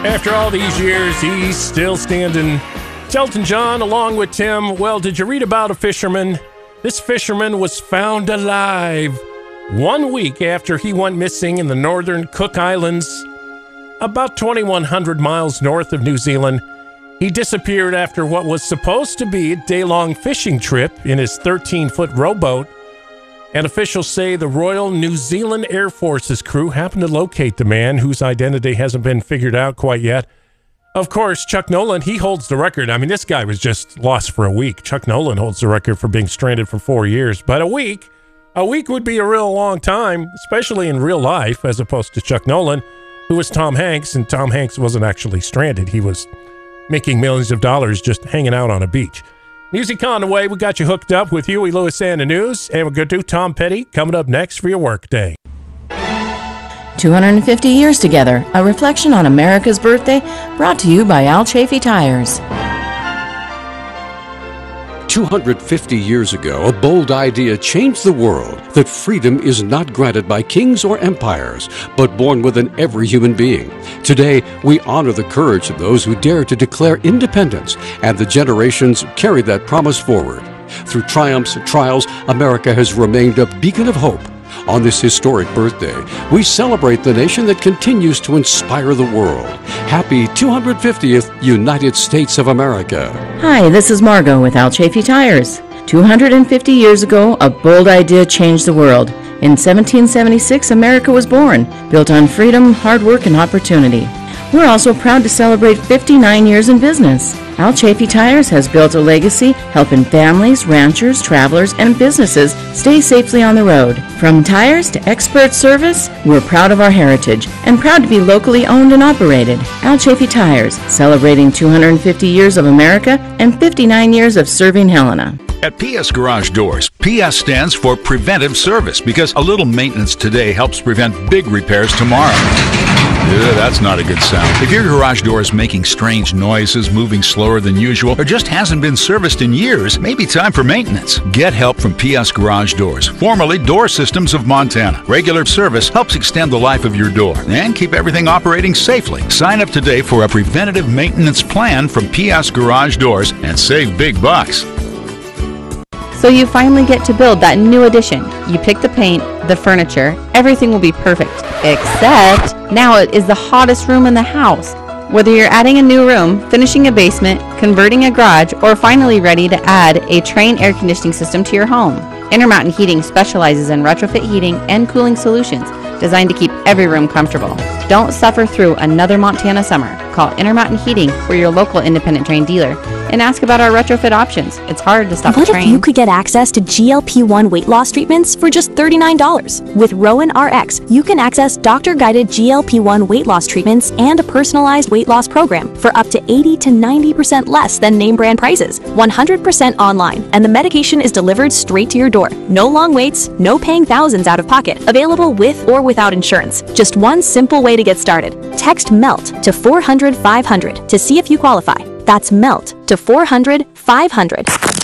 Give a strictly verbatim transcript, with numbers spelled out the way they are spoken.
After all these years, he's still standing. Elton John, along with Tim. Well, did you read about a fisherman? This fisherman was found alive one week after he went missing in the northern Cook Islands, about twenty-one hundred miles north of New Zealand. He disappeared after what was supposed to be a day-long fishing trip in his thirteen-foot rowboat. And officials say the Royal New Zealand Air Force's crew happened to locate the man, whose identity hasn't been figured out quite yet. Of course, Chuck Nolan, he holds the record. I mean, this guy was just lost for a week. Chuck Nolan holds the record for being stranded for four years. But a week, a week would be a real long time, especially in real life, as opposed to Chuck Nolan, who was Tom Hanks. And Tom Hanks wasn't actually stranded. He was making millions of dollars just hanging out on a beach. Music on the way. We got you hooked up with Huey Lewis and the news. And we're going to do Tom Petty coming up next for your workday. two hundred fifty years together, a reflection on America's birthday, brought to you by Al Chafee Tires. two hundred fifty years ago, a bold idea changed the world, that freedom is not granted by kings or empires, but born within every human being. Today, we honor the courage of those who dare to declare independence, and the generations carry that promise forward. Through triumphs and trials, America has remained a beacon of hope. On this historic birthday, we celebrate the nation that continues to inspire the world. Happy two hundred fiftieth United States of America. Hi, this is Margot with Al Chafee Tires. two hundred fifty years ago, a bold idea changed the world. In seventeen seventy-six, America was born, built on freedom, hard work, and opportunity. We're also proud to celebrate fifty-nine years in business. Al Chafee Tires has built a legacy helping families, ranchers, travelers, and businesses stay safely on the road. From tires to expert service, we're proud of our heritage and proud to be locally owned and operated. Al Chafee Tires, celebrating two hundred fifty years of America and fifty-nine years of serving Helena. At P S Garage Doors, P S stands for Preventive Service, because a little maintenance today helps prevent big repairs tomorrow. Yeah, that's not a good sound. If your garage door is making strange noises, moving slower than usual, or just hasn't been serviced in years, maybe time for maintenance. Get help from P S Garage Doors, formerly Door Systems of Montana. Regular service helps extend the life of your door and keep everything operating safely. Sign up today for a preventative maintenance plan from P S Garage Doors and save big bucks. So you finally get to build that new addition. You pick the paint, the furniture, everything will be perfect. Except now it is the hottest room in the house. Whether you're adding a new room, finishing a basement, converting a garage, or finally ready to add a Trane air conditioning system to your home, Intermountain Heating specializes in retrofit heating and cooling solutions designed to keep every room comfortable. Don't suffer through another Montana summer. Call Intermountain Heating for your local independent Trane dealer and ask about our retrofit options. It's hard to stop What a Trane. if you could get access to G L P one weight loss treatments for just thirty-nine dollars? With Rowan R X, you can access doctor-guided G L P one weight loss treatments and a personalized weight loss program for up to eighty to ninety percent less than name brand prices, one hundred percent online, and the medication is delivered straight to your door. No long waits, no paying thousands out of pocket. Available with or without insurance. Just one simple way to get started. Text MELT to four hundred five hundred to see if you qualify. That's MELT to four hundred five hundred.